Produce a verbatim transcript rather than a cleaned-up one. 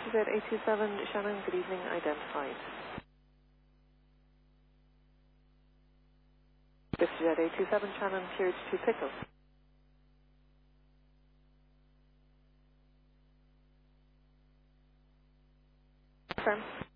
VistaJet eight two seven, Shannon, good evening, identified. VistaJet eight two seven, Shannon, cleared to pickle. Confirm.